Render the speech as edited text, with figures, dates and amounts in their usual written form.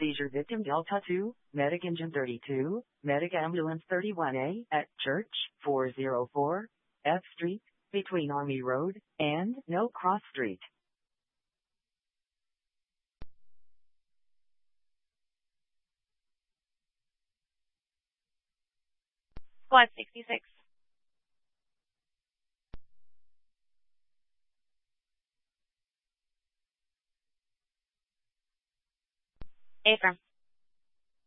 seizure victim Delta 2, medic engine 32, medic ambulance 31A at Church 404 F Street, between Army Road and No Cross Street. Squad 66. Affirm.